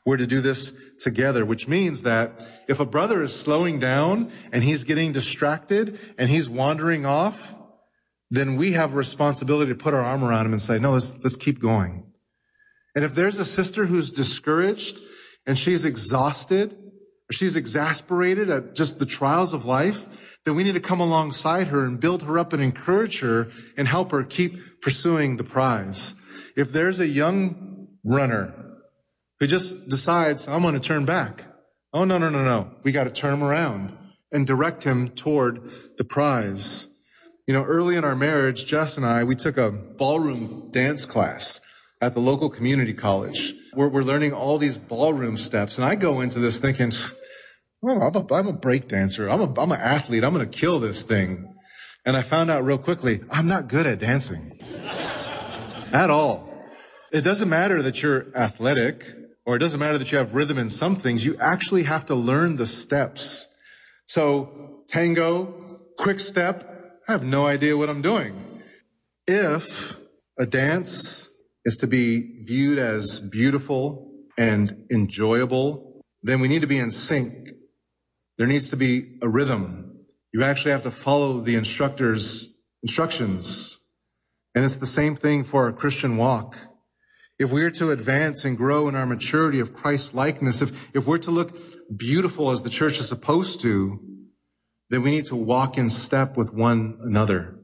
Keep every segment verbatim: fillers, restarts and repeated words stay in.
We're to do this together, which means that if a brother is slowing down and he's getting distracted and he's wandering off, then we have a responsibility to put our arm around him and say, no, let's, let's keep going. And if there's a sister who's discouraged and she's exhausted or she's exasperated at just the trials of life, then we need to come alongside her and build her up and encourage her and help her keep pursuing the prize. If there's a young runner who just decides, I'm going to turn back. Oh, no, no, no, no. We got to turn him around and direct him toward the prize. You know, early in our marriage, Jess and I, we took a ballroom dance class at the local community college. We're, we're learning all these ballroom steps. And I go into this thinking, well, I'm a, I'm a break dancer. I'm a, I'm an athlete. I'm going to kill this thing. And I found out real quickly, I'm not good at dancing at all. It doesn't matter that you're athletic, or it doesn't matter that you have rhythm in some things. You actually have to learn the steps. So tango, quick step, I have no idea what I'm doing. If a dance is to be viewed as beautiful and enjoyable, then we need to be in sync. There needs to be a rhythm. You actually have to follow the instructor's instructions. And it's the same thing for our Christian walk. If we're to advance and grow in our maturity of Christ likeness, if, if we're to look beautiful as the church is supposed to, then we need to walk in step with one another.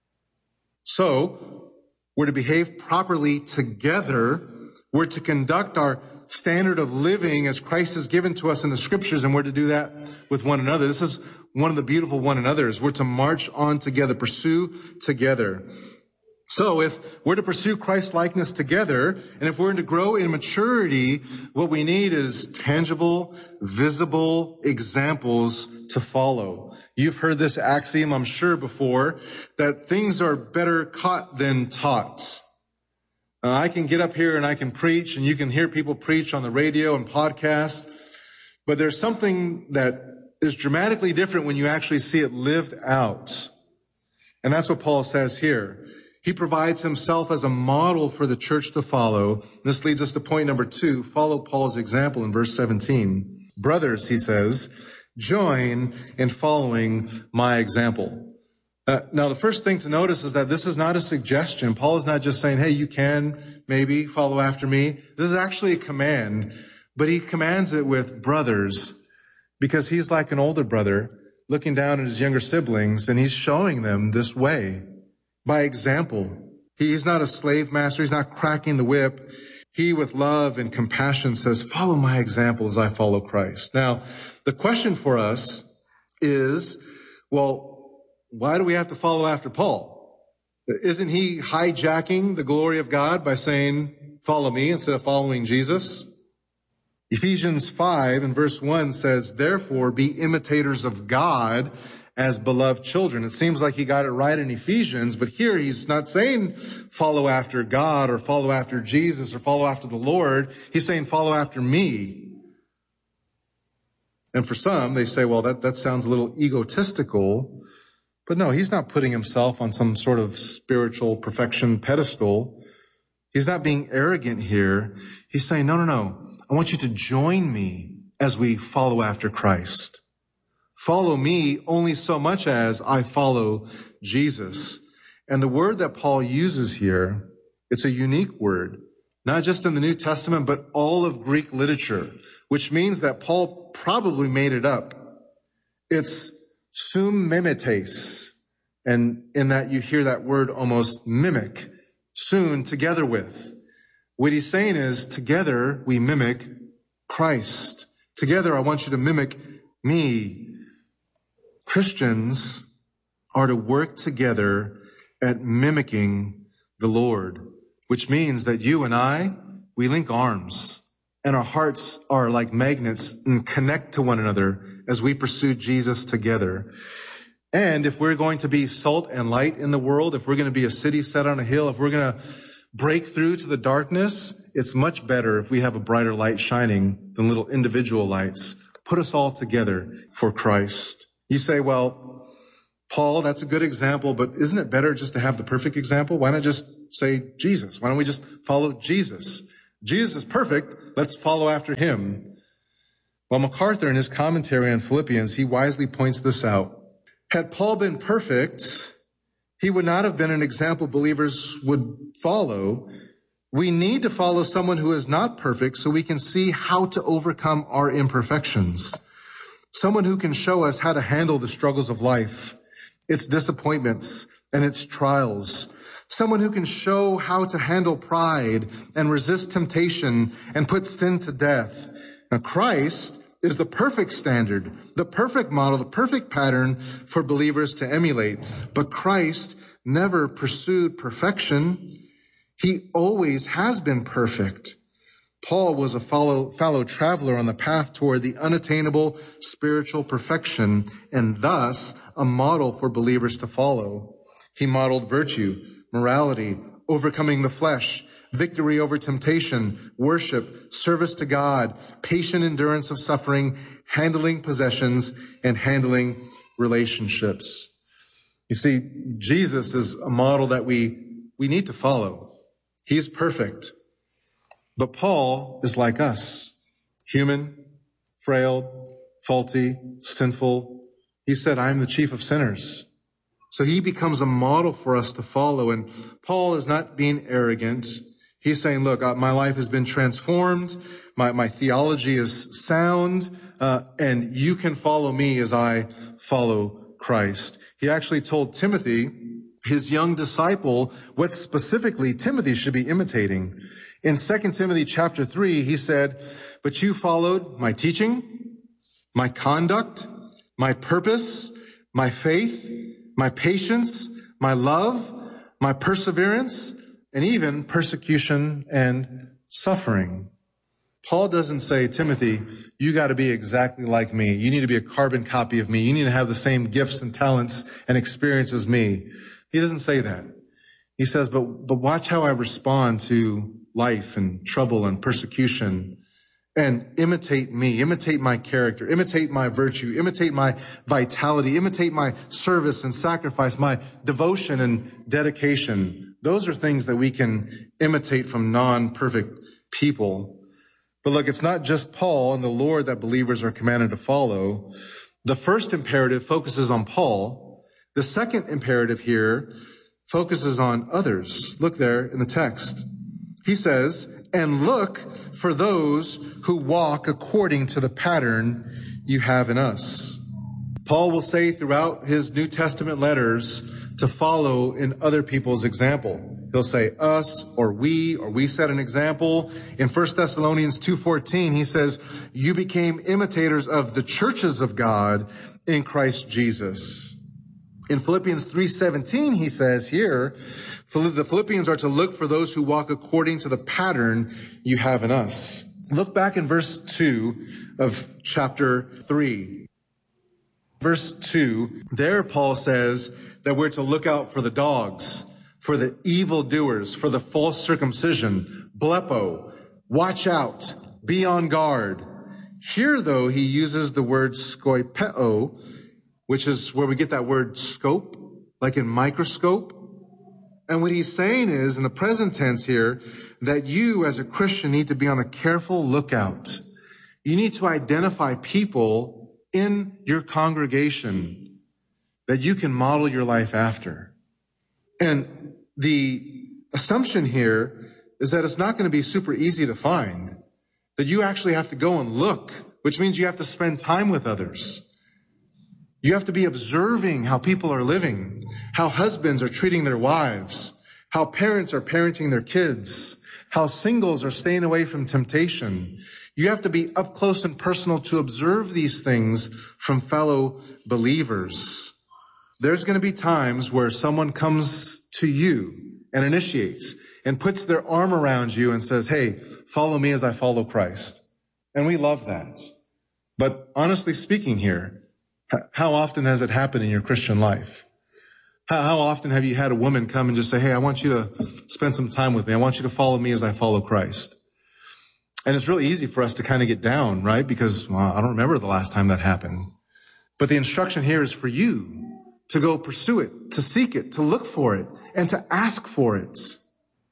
So, we're to behave properly together. We're to conduct our standard of living as Christ has given to us in the scriptures, and we're to do that with one another. This is one of the beautiful one another's. We're to march on together, pursue together. So if we're to pursue Christ likeness together, and if we're to grow in maturity, what we need is tangible, visible examples to follow. You've heard this axiom, I'm sure, before, that things are better caught than taught. Uh, I can get up here and I can preach, and you can hear people preach on the radio and podcast, but there's something that is dramatically different when you actually see it lived out. And that's what Paul says here. He provides himself as a model for the church to follow. This leads us to point number two. Follow Paul's example in verse seventeen. Brothers, he says, join in following my example. Uh, now, the first thing to notice is that this is not a suggestion. Paul is not just saying, hey, you can maybe follow after me. This is actually a command, but he commands it with brothers because he's like an older brother looking down at his younger siblings, and he's showing them this way. By example, he's not a slave master. He's not cracking the whip. He, with love and compassion, says, follow my example as I follow Christ. Now, the question for us is, well, why do we have to follow after Paul? Isn't he hijacking the glory of God by saying, follow me instead of following Jesus? Ephesians five and verse one says, therefore, be imitators of God as beloved children. It seems like he got it right in Ephesians, but here he's not saying follow after God or follow after Jesus or follow after the Lord. He's saying follow after me. And for some, they say, well, that, that sounds a little egotistical. But no, he's not putting himself on some sort of spiritual perfection pedestal. He's not being arrogant here. He's saying, no, no, no. I want you to join me as we follow after Christ. Follow me only so much as I follow Jesus. And the word that Paul uses here, it's a unique word, not just in the New Testament, but all of Greek literature, which means that Paul probably made it up. It's sum mimetes. And in that you hear that word almost mimic, soon, together with. What he's saying is, together we mimic Christ. Together I want you to mimic me. Christians are to work together at mimicking the Lord, which means that you and I, we link arms and our hearts are like magnets and connect to one another as we pursue Jesus together. And if we're going to be salt and light in the world, if we're going to be a city set on a hill, if we're going to break through to the darkness, it's much better if we have a brighter light shining than little individual lights. Put us all together for Christ. You say, well, Paul, that's a good example, but isn't it better just to have the perfect example? Why not just say Jesus? Why don't we just follow Jesus? Jesus is perfect. Let's follow after him. Well, MacArthur, in his commentary on Philippians, he wisely points this out. Had Paul been perfect, he would not have been an example believers would follow. We need to follow someone who is not perfect so we can see how to overcome our imperfections. Someone who can show us how to handle the struggles of life, its disappointments, and its trials. Someone who can show how to handle pride and resist temptation and put sin to death. Now, Christ is the perfect standard, the perfect model, the perfect pattern for believers to emulate. But Christ never pursued perfection. He always has been perfect. Paul was a fellow, fellow traveler on the path toward the unattainable spiritual perfection and thus a model for believers to follow. He modeled virtue, morality, overcoming the flesh, victory over temptation, worship, service to God, patient endurance of suffering, handling possessions, and handling relationships. You see, Jesus is a model that we, we need to follow. He's perfect. But Paul is like us, human, frail, faulty, sinful. He said, I am the chief of sinners. So he becomes a model for us to follow. And Paul is not being arrogant. He's saying, look, my life has been transformed. My, my theology is sound. Uh, and you can follow me as I follow Christ. He actually told Timothy, his young disciple, what specifically Timothy should be imitating. In Second Timothy chapter three, he said, but you followed my teaching, my conduct, my purpose, my faith, my patience, my love, my perseverance, and even persecution and suffering. Paul doesn't say, Timothy, you got to be exactly like me. You need to be a carbon copy of me. You need to have the same gifts and talents and experience as me. He doesn't say that. He says, but, but watch how I respond to life and trouble and persecution, and imitate me, imitate my character, imitate my virtue, imitate my vitality, imitate my service and sacrifice, my devotion and dedication. Those are things that we can imitate from non-perfect people. But look, it's not just Paul and the Lord that believers are commanded to follow. The first imperative focuses on Paul. The second imperative here focuses on others. Look there in the text. He says, and look for those who walk according to the pattern you have in us. Paul will say throughout his New Testament letters to follow in other people's example. He'll say us or we, or we set an example. In First Thessalonians two fourteen, he says, you became imitators of the churches of God in Christ Jesus. In Philippians three seventeen, he says here, the Philippians are to look for those who walk according to the pattern you have in us. Look back in verse two of chapter three. Verse two, there Paul says that we're to look out for the dogs, for the evildoers, for the false circumcision, blepo, watch out, be on guard. Here, though, he uses the word skoipeo, which is where we get that word scope, like in microscope. And what he's saying is, in the present tense here, that you as a Christian need to be on a careful lookout. You need to identify people in your congregation that you can model your life after. And the assumption here is that it's not going to be super easy to find, that you actually have to go and look, which means you have to spend time with others. You have to be observing how people are living, how husbands are treating their wives, how parents are parenting their kids, how singles are staying away from temptation. You have to be up close and personal to observe these things from fellow believers. There's going to be times where someone comes to you and initiates and puts their arm around you and says, hey, follow me as I follow Christ. And we love that. But honestly speaking here, how often has it happened in your Christian life? How, how often have you had a woman come and just say, hey, I want you to spend some time with me. I want you to follow me as I follow Christ. And it's really easy for us to kind of get down, right? Because, well, I don't remember the last time that happened. But the instruction here is for you to go pursue it, to seek it, to look for it, and to ask for it.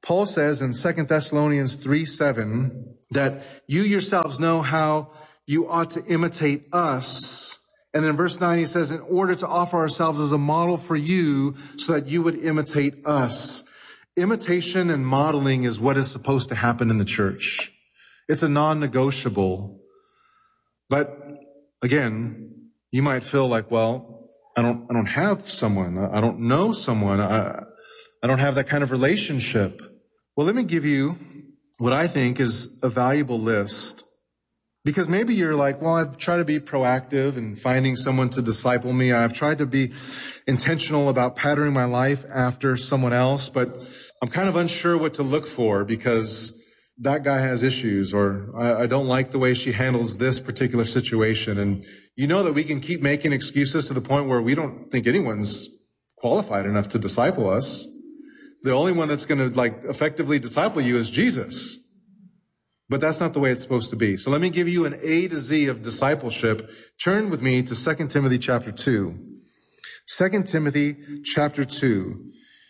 Paul says in Second Thessalonians three seven that you yourselves know how you ought to imitate us. And in verse nine, he says, in order to offer ourselves as a model for you so that you would imitate us. Imitation and modeling is what is supposed to happen in the church. It's a non-negotiable. But again, you might feel like, well, I don't, I don't have someone. I don't know someone. I, I don't have that kind of relationship. Well, let me give you what I think is a valuable list. Because maybe you're like, well, I've tried to be proactive in finding someone to disciple me. I've tried to be intentional about patterning my life after someone else, but I'm kind of unsure what to look for because that guy has issues, or I, I don't like the way she handles this particular situation. And you know that we can keep making excuses to the point where we don't think anyone's qualified enough to disciple us. The only one that's going to like effectively disciple you is Jesus. But that's not the way it's supposed to be. So let me give you an A to Z of discipleship. Turn with me to Second Timothy chapter two. Second Timothy chapter two.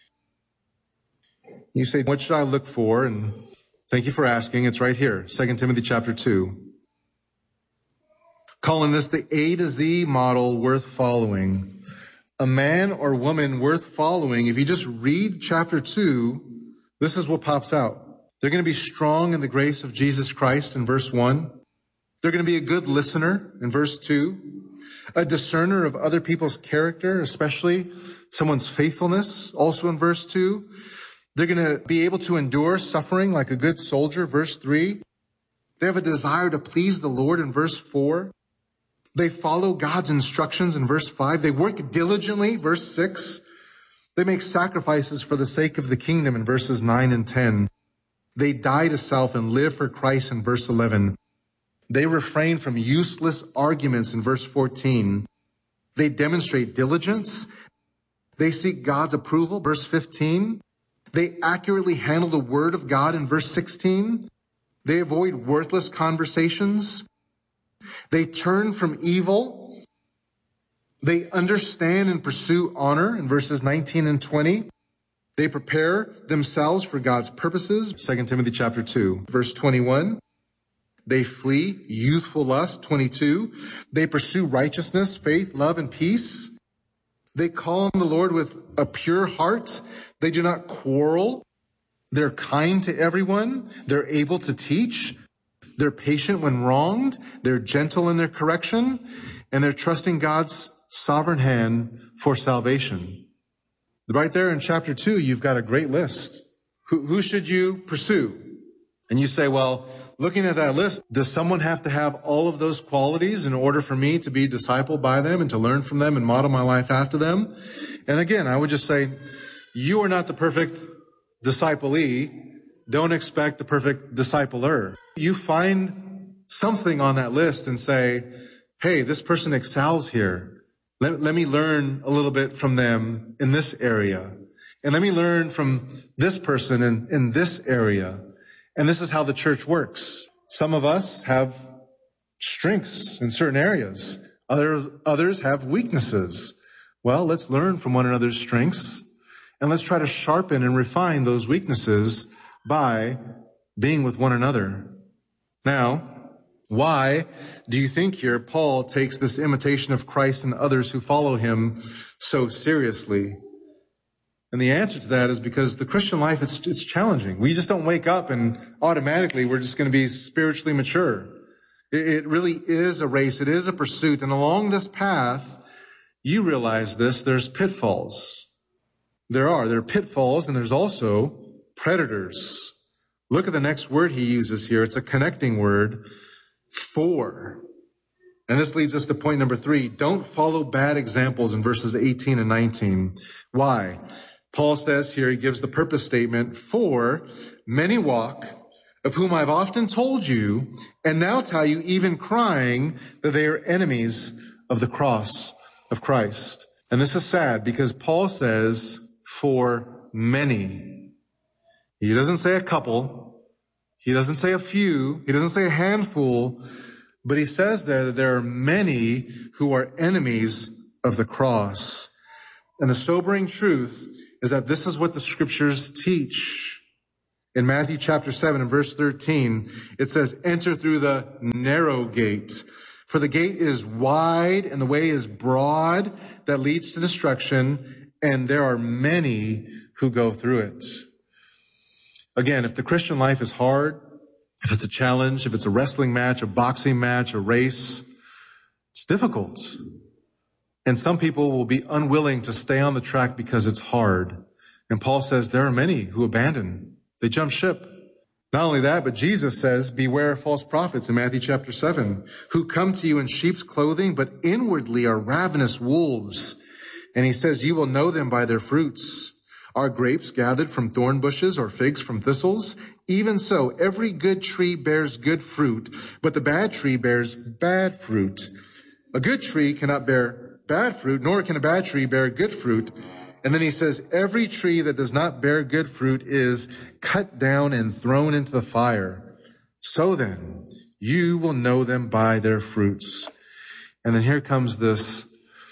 You say, what should I look for? And thank you for asking. It's right here. Second Timothy chapter two. Calling this the A to Z model worth following. A man or woman worth following. If you just read chapter two, this is what pops out. They're going to be strong in the grace of Jesus Christ in verse one. They're going to be a good listener in verse two. A discerner of other people's character, especially someone's faithfulness, also in verse two. They're going to be able to endure suffering like a good soldier, verse three. They have a desire to please the Lord in verse four. They follow God's instructions in verse five. They work diligently, verse six. They make sacrifices for the sake of the kingdom in verses nine and ten. They die to self and live for Christ in verse eleven. They refrain from useless arguments in verse fourteen. They demonstrate diligence. They seek God's approval, verse fifteen. They accurately handle the word of God in verse sixteen. They avoid worthless conversations. They turn from evil. They understand and pursue honor in verses nineteen and twenty. They prepare themselves for God's purposes, Second Timothy chapter two, verse twenty-one. They flee youthful lust, twenty-two. They pursue righteousness, faith, love, and peace. They call on the Lord with a pure heart. They do not quarrel. They're kind to everyone. They're able to teach. They're patient when wronged. They're gentle in their correction. And they're trusting God's sovereign hand for salvation. Right there in chapter two, you've got a great list. Who, who should you pursue? And you say, well, looking at that list, does someone have to have all of those qualities in order for me to be discipled by them and to learn from them and model my life after them? And again, I would just say, you are not the perfect disciplee. Don't expect the perfect discipler. You find something on that list and say, hey, this person excels here. Let, let me learn a little bit from them in this area. And let me learn from this person in, in this area. And this is how the church works. Some of us have strengths in certain areas. Others, others have weaknesses. Well, let's learn from one another's strengths. And let's try to sharpen and refine those weaknesses by being with one another. Now, why do you think here Paul takes this imitation of Christ and others who follow him so seriously? And the answer to that is because the Christian life, it's, it's challenging. We just don't wake up and automatically we're just going to be spiritually mature. It, it really is a race. It is a pursuit. And along this path, you realize this, there's pitfalls. There are. There are pitfalls and there's also predators. Look at the next word he uses here. It's a connecting word. For. And this leads us to point number three. Don't follow bad examples in verses eighteen and nineteen. Why? Paul says here, he gives the purpose statement, for many walk, of whom I've often told you, and now tell you, even crying, that they are enemies of the cross of Christ. And this is sad because Paul says, for many. He doesn't say a couple. He doesn't say a few. He doesn't say a handful. But he says there that there are many who are enemies of the cross. And the sobering truth is that this is what the scriptures teach. In Matthew chapter seven and verse thirteen, it says, enter through the narrow gate. For the gate is wide and the way is broad that leads to destruction, and there are many who go through it. Again, if the Christian life is hard, if it's a challenge, if it's a wrestling match, a boxing match, a race, it's difficult. And some people will be unwilling to stay on the track because it's hard. And Paul says there are many who abandon. They jump ship. Not only that, but Jesus says, beware of false prophets in Matthew chapter seven, who come to you in sheep's clothing, but inwardly are ravenous wolves. And he says, you will know them by their fruits. Are grapes gathered from thorn bushes or figs from thistles? Even so, every good tree bears good fruit, but the bad tree bears bad fruit. A good tree cannot bear bad fruit, nor can a bad tree bear good fruit. And then he says, every tree that does not bear good fruit is cut down and thrown into the fire. So then, you will know them by their fruits. And then here comes this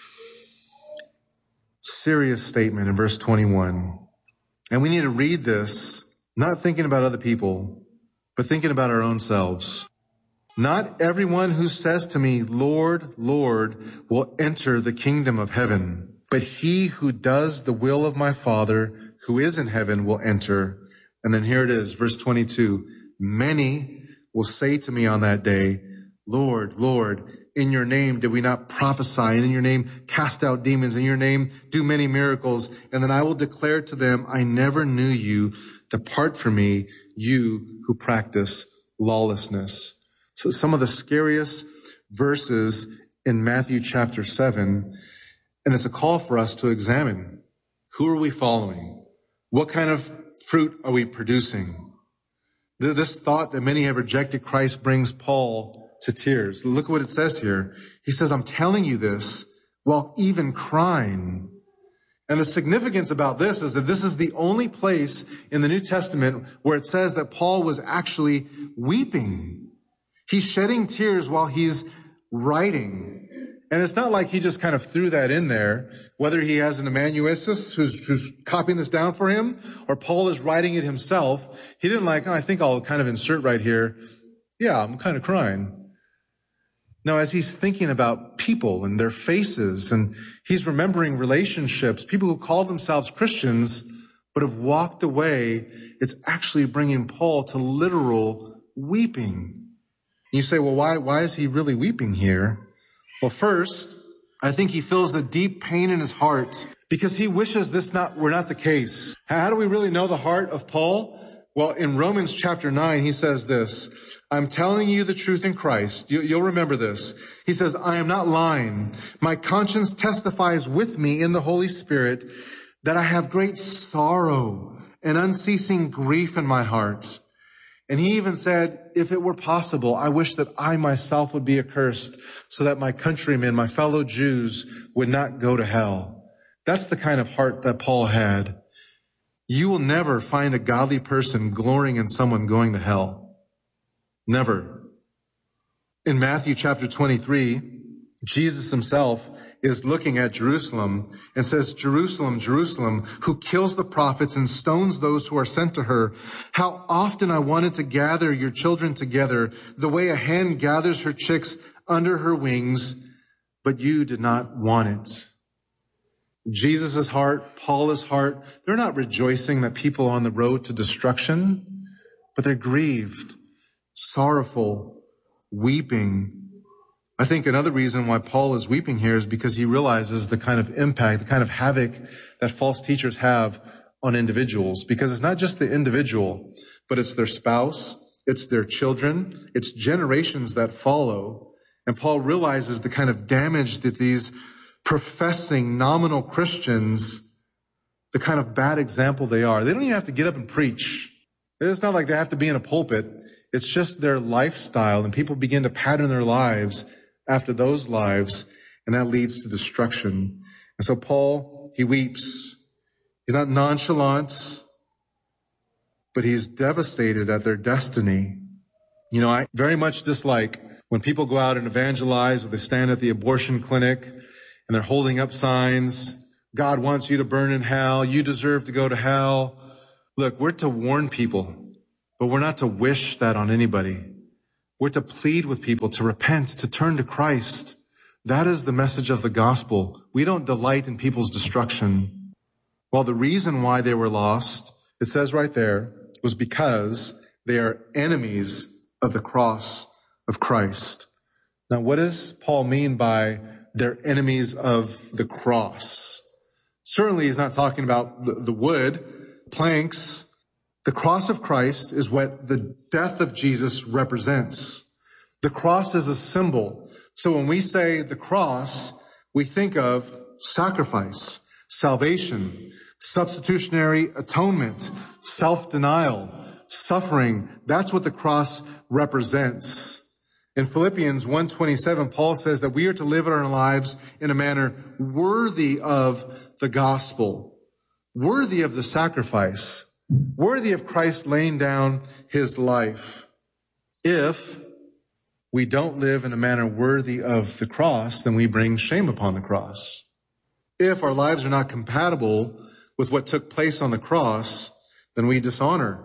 serious statement in verse twenty-one. And we need to read this, not thinking about other people, but thinking about our own selves. Not everyone who says to me, Lord, Lord, will enter the kingdom of heaven. But he who does the will of my Father who is in heaven will enter. And then here it is, verse twenty-two. Many will say to me on that day, Lord, Lord, in your name did we not prophesy, and in your name cast out demons, in your name do many miracles? And then I will declare to them, I never knew you. Depart from me, you who practice lawlessness. So some of the scariest verses in Matthew chapter seven. And it's a call for us to examine, who are we following? What kind of fruit are we producing? This thought that many have rejected Christ brings Paul to tears. Look at what it says here. He says, I'm telling you this while even crying. And the significance about this is that this is the only place in the New Testament where it says that Paul was actually weeping. He's shedding tears while he's writing. And it's not like he just kind of threw that in there, whether he has an amanuensis who's, who's copying this down for him, or Paul is writing it himself. He didn't like, oh, I think I'll kind of insert right here. Yeah, I'm kind of crying. No, as he's thinking about people and their faces, and he's remembering relationships, people who call themselves Christians, but have walked away, it's actually bringing Paul to literal weeping. You say, well, why, why is he really weeping here? Well, first, I think he feels a deep pain in his heart because he wishes this not were not the case. How do we really know the heart of Paul? Well, in Romans chapter nine, he says this, I'm telling you the truth in Christ. You, you'll remember this. He says, I am not lying. My conscience testifies with me in the Holy Spirit that I have great sorrow and unceasing grief in my heart. And he even said, if it were possible, I wish that I myself would be accursed so that my countrymen, my fellow Jews, would not go to hell. That's the kind of heart that Paul had. You will never find a godly person glorying in someone going to hell. Never. In Matthew chapter twenty-three, Jesus himself is looking at Jerusalem and says, Jerusalem, Jerusalem, who kills the prophets and stones those who are sent to her. How often I wanted to gather your children together the way a hen gathers her chicks under her wings, but you did not want it. Jesus' heart, Paul's heart, they're not rejoicing that people are on the road to destruction, but they're grieved, sorrowful, weeping. I think another reason why Paul is weeping here is because he realizes the kind of impact, the kind of havoc that false teachers have on individuals. Because it's not just the individual, but it's their spouse, it's their children, it's generations that follow. And Paul realizes the kind of damage that these professing nominal Christians, the kind of bad example they are. They don't even have to get up and preach. It's not like they have to be in a pulpit. It's just their lifestyle, and people begin to pattern their lives after those lives, and that leads to destruction. And so Paul, he weeps. He's not nonchalant, but he's devastated at their destiny. You know, I very much dislike when people go out and evangelize, or they stand at the abortion clinic and they're holding up signs. God wants you to burn in hell. You deserve to go to hell. Look, we're to warn people. But we're not to wish that on anybody. We're to plead with people to repent, to turn to Christ. That is the message of the gospel. We don't delight in people's destruction. Well, the reason why they were lost, it says right there, was because they are enemies of the cross of Christ. Now, what does Paul mean by they're enemies of the cross? Certainly, he's not talking about the, the wood, planks. The cross of Christ is what the death of Jesus represents. The cross is a symbol. So when we say the cross, we think of sacrifice, salvation, substitutionary atonement, self-denial, suffering. That's what the cross represents. In Philippians one twenty-seven, Paul says that we are to live our lives in a manner worthy of the gospel, worthy of the sacrifice, worthy of Christ laying down his life. If we don't live in a manner worthy of the cross, then we bring shame upon the cross. If our lives are not compatible with what took place on the cross, then we dishonor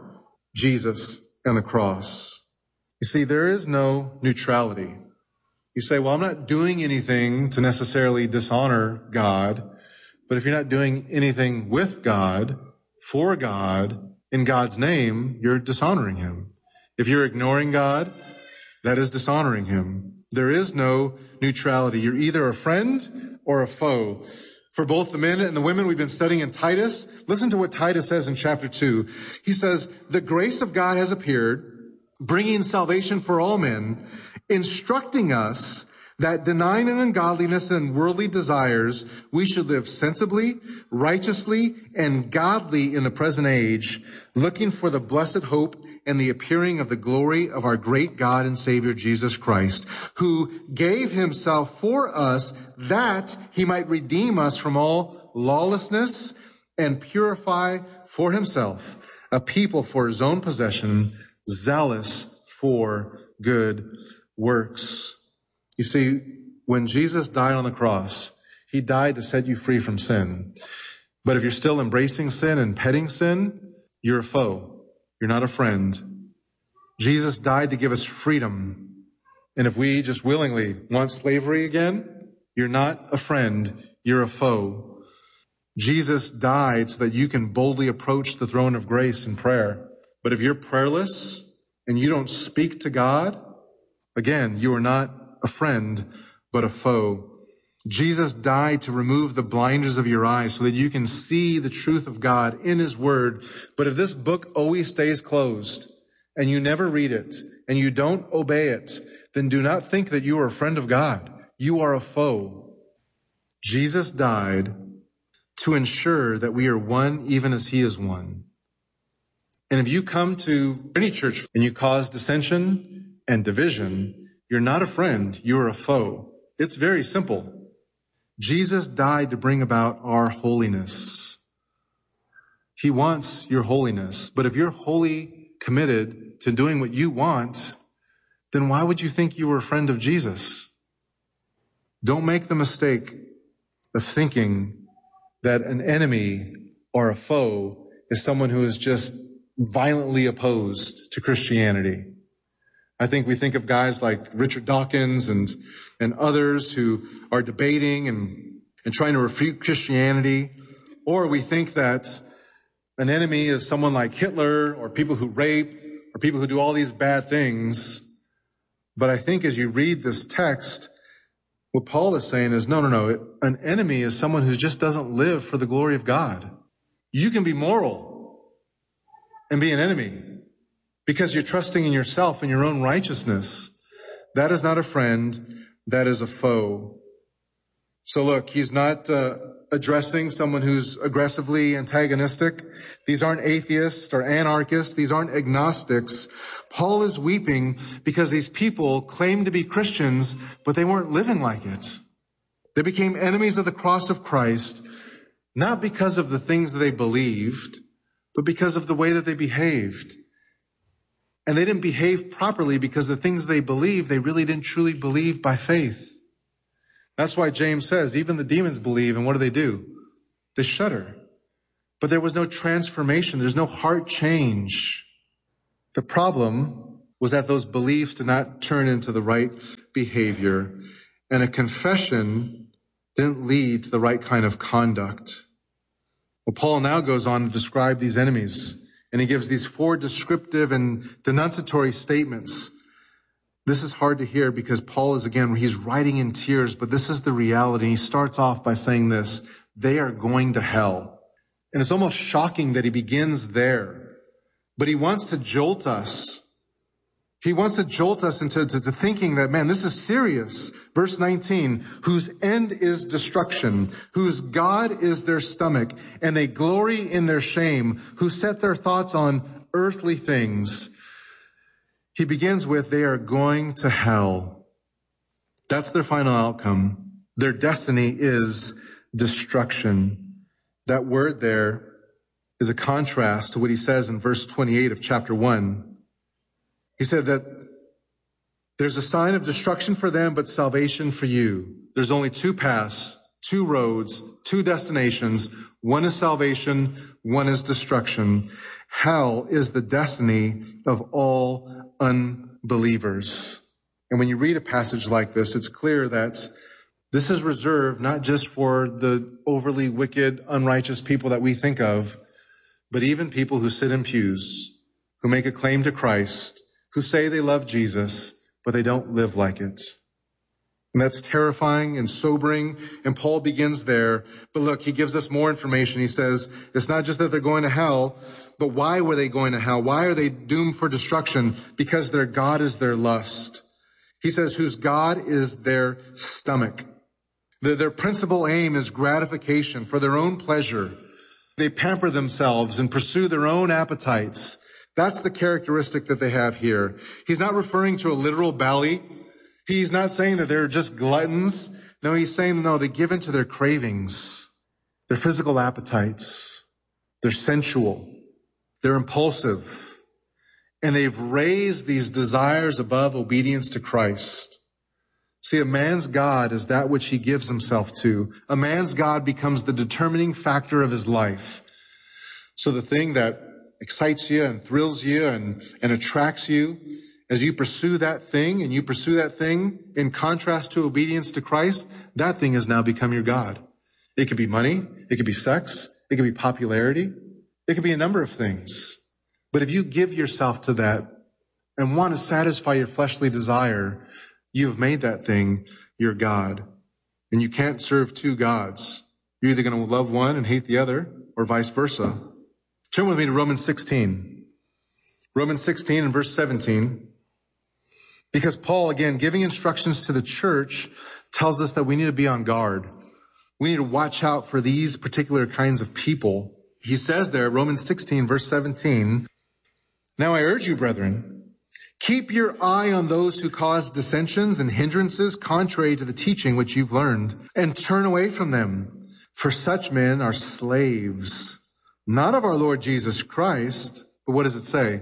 Jesus and the cross. You see, there is no neutrality. You say, well, I'm not doing anything to necessarily dishonor God, but if you're not doing anything with God, for God, in God's name, you're dishonoring him. If you're ignoring God, that is dishonoring him. There is no neutrality. You're either a friend or a foe. For both the men and the women, we've been studying in Titus. Listen to what Titus says in chapter two. He says, the grace of God has appeared, bringing salvation for all men, instructing us that denying an ungodliness and worldly desires, we should live sensibly, righteously, and godly in the present age, looking for the blessed hope and the appearing of the glory of our great God and Savior Jesus Christ, who gave himself for us that he might redeem us from all lawlessness and purify for himself a people for his own possession, zealous for good works. You see, when Jesus died on the cross, he died to set you free from sin. But if you're still embracing sin and petting sin, you're a foe. You're not a friend. Jesus died to give us freedom. And if we just willingly want slavery again, you're not a friend. You're a foe. Jesus died so that you can boldly approach the throne of grace in prayer. But if you're prayerless and you don't speak to God, again, you are not a friend, but a foe. Jesus died to remove the blinders of your eyes so that you can see the truth of God in his word. But if this book always stays closed and you never read it and you don't obey it, then do not think that you are a friend of God. You are a foe. Jesus died to ensure that we are one even as he is one. And if you come to any church and you cause dissension and division, you're not a friend, you're a foe. It's very simple. Jesus died to bring about our holiness. He wants your holiness. But if you're wholly committed to doing what you want, then why would you think you were a friend of Jesus? Don't make the mistake of thinking that an enemy or a foe is someone who is just violently opposed to Christianity. I think we think of guys like Richard Dawkins and, and others who are debating and, and trying to refute Christianity. Or we think that an enemy is someone like Hitler or people who rape or people who do all these bad things. But I think as you read this text, what Paul is saying is, no, no, no. An enemy is someone who just doesn't live for the glory of God. You can be moral and be an enemy because you're trusting in yourself and your own righteousness. That is not a friend. That is a foe. So look, he's not uh, addressing someone who's aggressively antagonistic. These aren't atheists or anarchists. These aren't agnostics. Paul is weeping because these people claim to be Christians, but they weren't living like it. They became enemies of the cross of Christ, not because of the things that they believed, but because of the way that they behaved. And they didn't behave properly because the things they believed, they really didn't truly believe by faith. That's why James says, even the demons believe, and what do they do? They shudder. But there was no transformation. There's no heart change. The problem was that those beliefs did not turn into the right behavior, and a confession didn't lead to the right kind of conduct. Well, Paul now goes on to describe these enemies, and he gives these four descriptive and denunciatory statements. This is hard to hear because Paul is, again, he's writing in tears, but this is the reality. He starts off by saying this: they are going to hell. And it's almost shocking that he begins there. But he wants to jolt us. He wants to jolt us into to, to thinking that, man, this is serious. Verse nineteen, whose end is destruction, whose God is their stomach, and they glory in their shame, who set their thoughts on earthly things. He begins with, they are going to hell. That's their final outcome. Their destiny is destruction. That word there is a contrast to what he says in verse twenty-eight of chapter one. He said that there's a sign of destruction for them, but salvation for you. There's only two paths, two roads, two destinations. One is salvation, one is destruction. Hell is the destiny of all unbelievers. And when you read a passage like this, it's clear that this is reserved not just for the overly wicked, unrighteous people that we think of, but even people who sit in pews, who make a claim to Christ, who say they love Jesus, but they don't live like it. And that's terrifying and sobering. And Paul begins there. But look, he gives us more information. He says, it's not just that they're going to hell, but why were they going to hell? Why are they doomed for destruction? Because their God is their lust. He says, whose God is their stomach. Their, their principal aim is gratification for their own pleasure. They pamper themselves and pursue their own appetites. That's the characteristic that they have here. He's not referring to a literal belly. He's not saying that they're just gluttons. No, he's saying, no, they give in to their cravings, their physical appetites. They're sensual. They're impulsive. And they've raised these desires above obedience to Christ. See, a man's God is that which he gives himself to. A man's God becomes the determining factor of his life. So the thing that excites you and thrills you and, and attracts you, as you pursue that thing and you pursue that thing in contrast to obedience to Christ, that thing has now become your God. It could be money. It could be sex. It could be popularity. It could be a number of things. But if you give yourself to that and want to satisfy your fleshly desire, you have made that thing your God. And you can't serve two gods. You're either going to love one and hate the other, or vice versa. Turn with me to Romans sixteen. Romans sixteen and verse seventeen. Because Paul, again, giving instructions to the church, tells us that we need to be on guard. We need to watch out for these particular kinds of people. He says there, Romans sixteen, verse seventeen, now I urge you, brethren, keep your eye on those who cause dissensions and hindrances contrary to the teaching which you've learned, and turn away from them. For such men are slaves, not of our Lord Jesus Christ, but what does it say?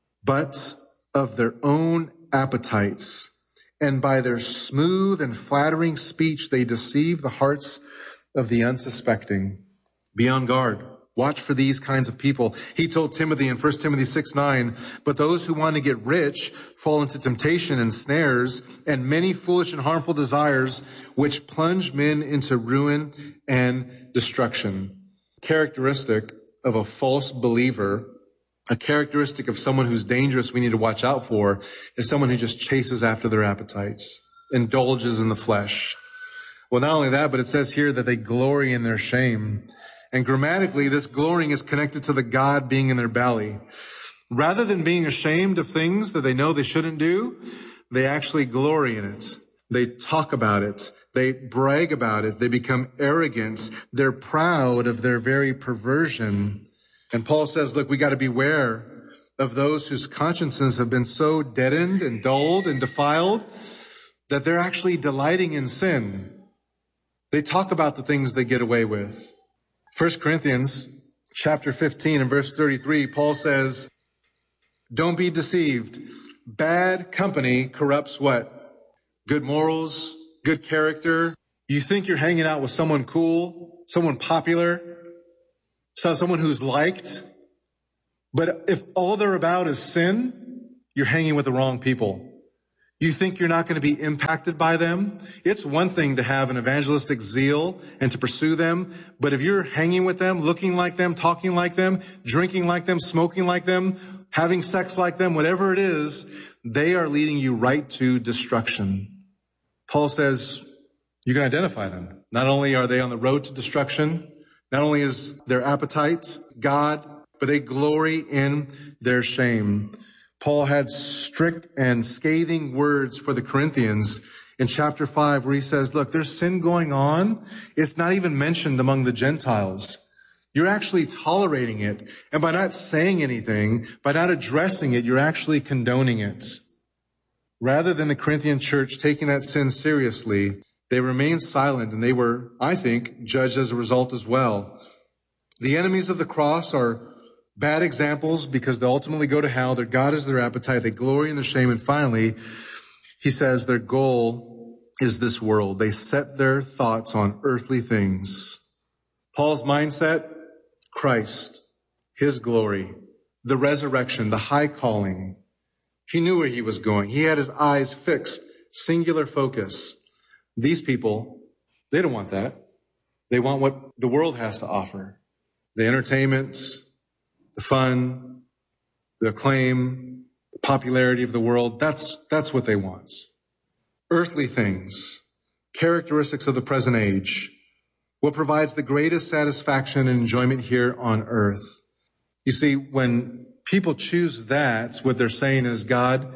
But of their own appetites. And by their smooth and flattering speech, they deceive the hearts of the unsuspecting. Be on guard. Watch for these kinds of people. He told Timothy in First Timothy six nine, but those who want to get rich fall into temptation and snares and many foolish and harmful desires, which plunge men into ruin and destruction. Characteristic of a false believer, a characteristic of someone who's dangerous we need to watch out for, is someone who just chases after their appetites, indulges in the flesh. Well, not only that, but it says here that they glory in their shame. And grammatically, this glorying is connected to the God being in their belly. Rather than being ashamed of things that they know they shouldn't do, they actually glory in it. They talk about it. They brag about it. They become arrogant. They're proud of their very perversion. And Paul says, look, we got to beware of those whose consciences have been so deadened and dulled and defiled that they're actually delighting in sin. They talk about the things they get away with. First Corinthians chapter fifteen and verse thirty-three, Paul says, don't be deceived. Bad company corrupts what? Good morals, good character. You think you're hanging out with someone cool, someone popular, so someone who's liked. But if all they're about is sin, you're hanging with the wrong people. You think you're not going to be impacted by them? It's one thing to have an evangelistic zeal and to pursue them, but if you're hanging with them, looking like them, talking like them, drinking like them, smoking like them, having sex like them, whatever it is, they are leading you right to destruction. Paul says you can identify them. Not only are they on the road to destruction, not only is their appetite God, but they glory in their shame. Paul had strict and scathing words for the Corinthians in chapter five, where he says, look, there's sin going on. It's not even mentioned among the Gentiles. You're actually tolerating it. And by not saying anything, by not addressing it, you're actually condoning it. Rather than the Corinthian church taking that sin seriously, they remained silent, and they were, I think, judged as a result as well. The enemies of the cross are bad examples because they ultimately go to hell. Their God is their appetite. They glory in their shame. And finally, he says their goal is this world. They set their thoughts on earthly things. Paul's mindset, Christ, his glory, the resurrection, the high calling. He knew where he was going. He had his eyes fixed, singular focus. These people, they don't want that. They want what the world has to offer. The entertainment, the fun, the acclaim, the popularity of the world, that's, that's what they want. Earthly things, characteristics of the present age, what provides the greatest satisfaction and enjoyment here on earth. You see, when people choose that, what they're saying is, God,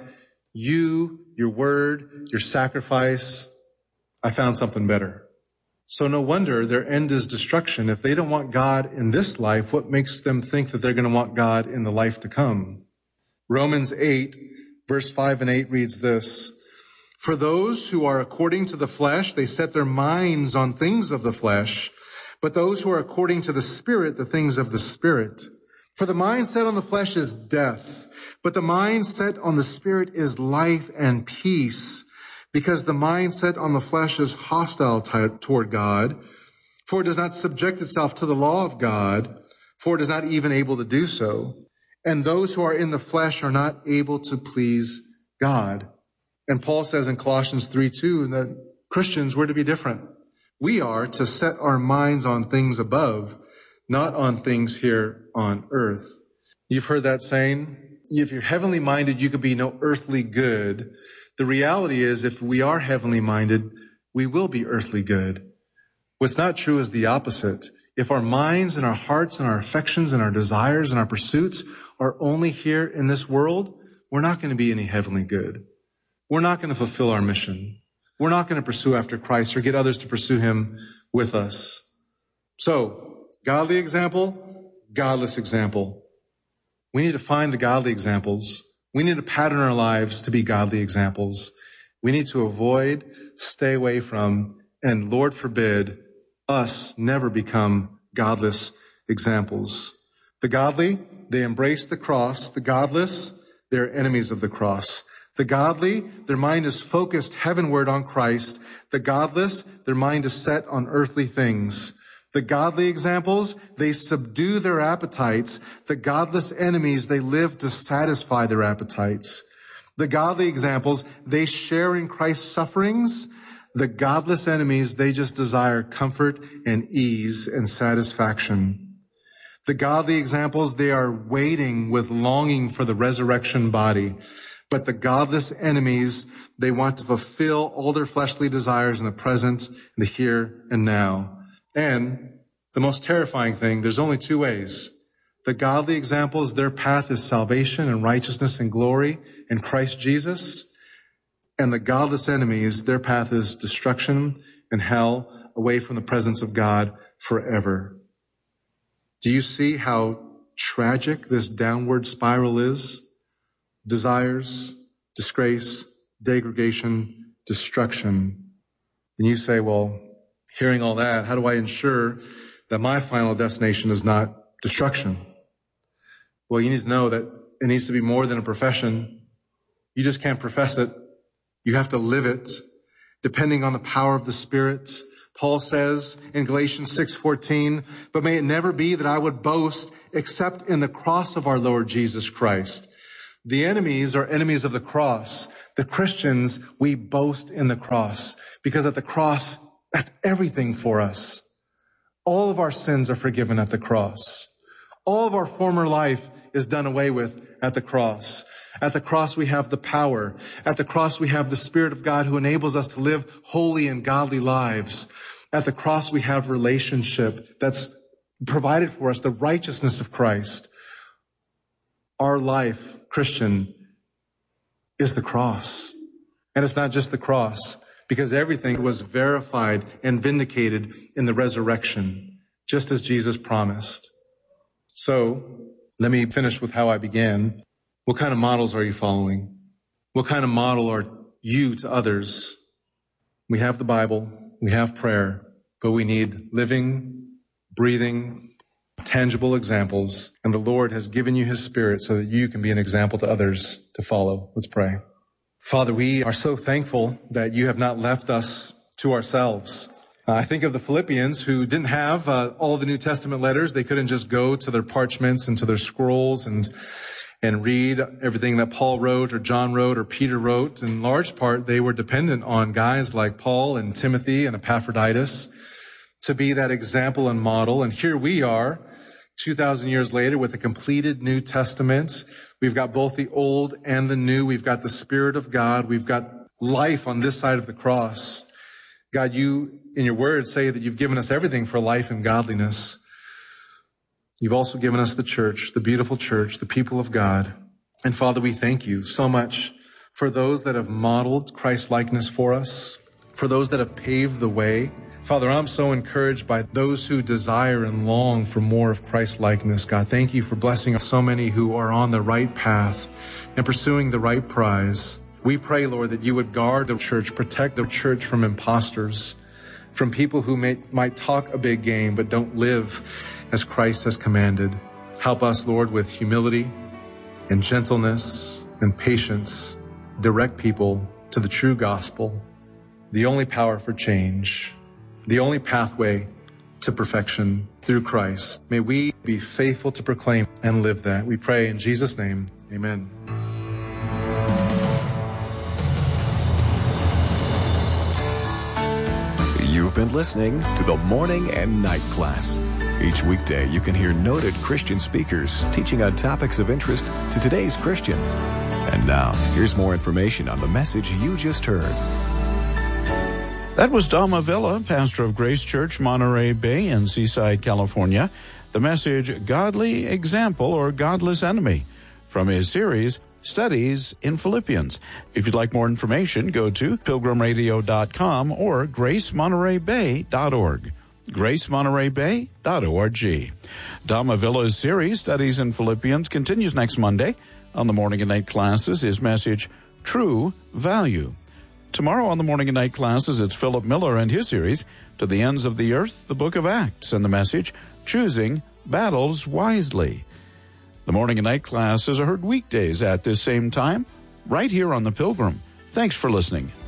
you, your word, your sacrifice, I found something better. So no wonder their end is destruction. If they don't want God in this life, what makes them think that they're going to want God in the life to come? Romans eight, verse five and eight reads this: For those who are according to the flesh, they set their minds on things of the flesh, but those who are according to the Spirit, the things of the Spirit. For the mind set on the flesh is death, but the mind set on the Spirit is life and peace. Because the mind set on the flesh is hostile t- toward God, for it does not subject itself to the law of God, for it is not even able to do so. And those who are in the flesh are not able to please God. And Paul says in Colossians three two that Christians were to be different. We are to set our minds on things above, not on things here on earth. You've heard that saying, if you're heavenly minded, you could be no earthly good. The reality is, if we are heavenly minded, we will be earthly good. What's not true is the opposite. If our minds and our hearts and our affections and our desires and our pursuits are only here in this world, we're not going to be any heavenly good. We're not going to fulfill our mission. We're not going to pursue after Christ or get others to pursue him with us. So, godly example, godless example. We need to find the godly examples. We need to pattern our lives to be godly examples. We need to avoid, stay away from, and Lord forbid, us never become godless examples. The godly, they embrace the cross. The godless, they're enemies of the cross. The godly, their mind is focused heavenward on Christ. The godless, their mind is set on earthly things. The godly examples, they subdue their appetites. The godless enemies, they live to satisfy their appetites. The godly examples, they share in Christ's sufferings. The godless enemies, they just desire comfort and ease and satisfaction. The godly examples, they are waiting with longing for the resurrection body. But the godless enemies, they want to fulfill all their fleshly desires in the present, in the here and now. And the most terrifying thing, there's only two ways. The godly examples, their path is salvation and righteousness and glory in Christ Jesus. And the godless enemies, their path is destruction and hell, away from the presence of God forever. Do you see how tragic this downward spiral is? Desires, disgrace, degradation, destruction. And you say, well, hearing all that, how do I ensure that my final destination is not destruction? Well, you need to know that it needs to be more than a profession. You just can't profess it. You have to live it, depending on the power of the Spirit, Paul says in Galatians six fourteen, but may it never be that I would boast except in the cross of our Lord Jesus Christ. The enemies are enemies of the cross. The Christians, we boast in the cross because at the cross, that's everything for us. All of our sins are forgiven at the cross. All of our former life is done away with at the cross. At the cross, we have the power. At the cross, we have the Spirit of God who enables us to live holy and godly lives. At the cross, we have relationship that's provided for us, the righteousness of Christ. Our life, Christian, is the cross. And it's not just the cross, because everything was verified and vindicated in the resurrection, just as Jesus promised. So, let me finish with how I began. What kind of models are you following? What kind of model are you to others? We have the Bible, we have prayer, but we need living, breathing, tangible examples. And the Lord has given you His Spirit so that you can be an example to others to follow. Let's pray. Father, we are so thankful that you have not left us to ourselves. Uh, I think of the Philippians who didn't have uh, all the New Testament letters. They couldn't just go to their parchments and to their scrolls and and read everything that Paul wrote or John wrote or Peter wrote. In large part, they were dependent on guys like Paul and Timothy and Epaphroditus to be that example and model. And here we are, two thousand years later, with a completed New Testament. We've got both the old and the new. We've got the Spirit of God. We've got life on this side of the cross. God, you, in your word, say that you've given us everything for life and godliness. You've also given us the church, the beautiful church, the people of God. And Father, we thank you so much for those that have modeled Christ-likeness for us, for those that have paved the way. Father, I'm so encouraged by those who desire and long for more of Christ-likeness. God, thank you for blessing so many who are on the right path and pursuing the right prize. We pray, Lord, that you would guard the church, protect the church from imposters, from people who may, might talk a big game but don't live as Christ has commanded. Help us, Lord, with humility and gentleness and patience. Direct people to the true gospel, the only power for change, the only pathway to perfection through Christ. May we be faithful to proclaim and live that. We pray in Jesus' name, amen. You've been listening to the Morning and Night Class. Each weekday, you can hear noted Christian speakers teaching on topics of interest to today's Christian. And now, here's more information on the message you just heard. That was Dom Avila, pastor of Grace Church, Monterey Bay in Seaside, California. The message, Godly Example or Godless Enemy, from his series, Studies in Philippians. If you'd like more information, go to pilgrim radio dot com or grace monterey bay dot org. grace monterey bay dot org. Dom Avila's series, Studies in Philippians, continues next Monday. On the morning and night classes, his message, True Value. Tomorrow on the morning and night classes, it's Philip Miller and his series, To the Ends of the Earth, the Book of Acts, and the message, Choosing Battles Wisely. The morning and night classes are heard weekdays at this same time, right here on The Pilgrim. Thanks for listening.